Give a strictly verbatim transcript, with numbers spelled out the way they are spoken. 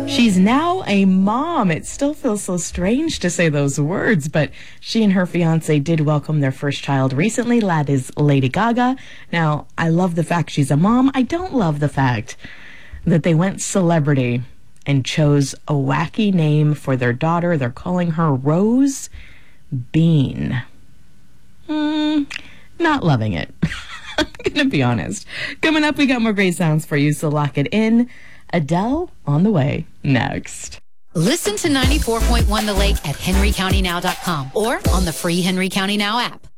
She's now a mom. It still feels so strange to say those words, but she and her fiance did welcome their first child recently. That is Lady Gaga. Now, I love the fact she's a mom. I don't love the fact that they went celebrity and chose a wacky name for their daughter. They're calling her Rose Bean. Hmm, not loving it. I'm going to be honest. Coming up, we got more great sounds for you, so lock it in. Adele on the way next. Listen to ninety-four point one The Lake at henry county now dot com or on the free Henry County Now app.